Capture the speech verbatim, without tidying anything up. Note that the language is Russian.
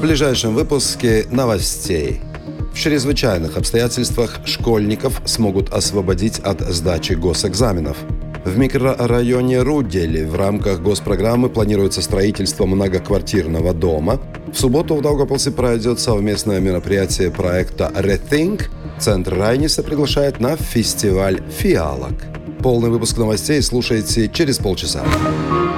ближайшем выпуске новостей. В чрезвычайных обстоятельствах школьников смогут освободить от сдачи госэкзаменов. В микрорайоне Рудели в рамках госпрограммы планируется строительство многоквартирного дома. В субботу в Даугавпилсе пройдет совместное мероприятие проекта «Rethink». Центр Райниса приглашает на фестиваль «Фиалок». Полный выпуск новостей слушайте через полчаса.